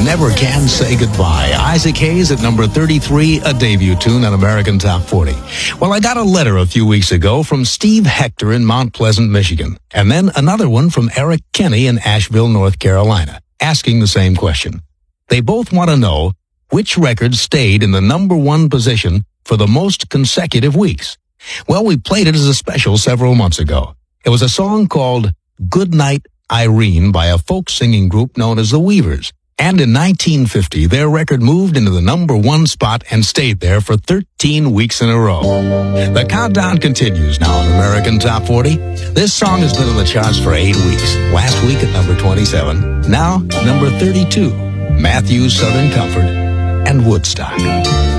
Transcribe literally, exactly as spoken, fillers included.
Never Can Say Goodbye. Isaac Hayes at number thirty-three, a debut tune on American Top forty. Well, I got a letter a few weeks ago from Steve Hector in Mount Pleasant, Michigan, and then another one from Eric Kenny in Asheville, North Carolina, asking the same question. They both want to know which record stayed in the number one position for the most consecutive weeks. Well, we played it as a special several months ago. It was a song called Good Night, Irene by a folk singing group known as the Weavers. And in nineteen fifty, their record moved into the number one spot and stayed there for thirteen weeks in a row. The countdown continues now on American Top forty. This song has been on the charts for eight weeks. Last week at number twenty-seven. Now, number thirty-two. Matthews, Southern Comfort, and Woodstock.